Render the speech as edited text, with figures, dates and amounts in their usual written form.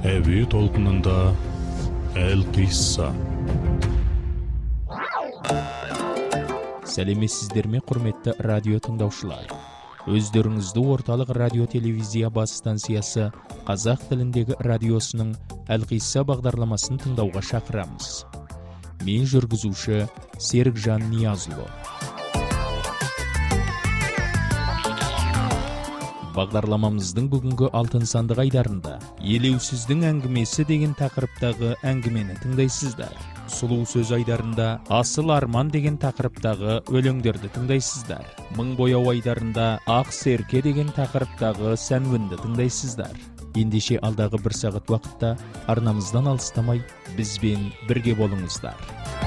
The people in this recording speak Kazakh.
Әуе толқынында Әл-Қисса. Сәлеметсіздер ме, құрметті радио тыңдаушылар? Өздеріңізді орталық радио телевизия бас станциясы қазақ тіліндегі радиосының Әл-Қисса бағдарламасын тыңдауға шақырамыз. Мен жүргізуші Серікжан Ниязұлы. Бағдарламамыздың бүгінгі алтын сандық айдарында елеусіздің әңгімесі деген тақырыптағы әңгімені тыңдайсыздар. Сұлу сөз айдарында асыл арман деген тақырыптағы өлеңдерді тыңдайсыздар. Мың бояу айдарында ақ серке деген тақырыптағы сәнуінді тыңдайсыздар. Ендеше алдағы бір сағат уақытта арнамыздан алыстамай бізбен бірге болыңыздар.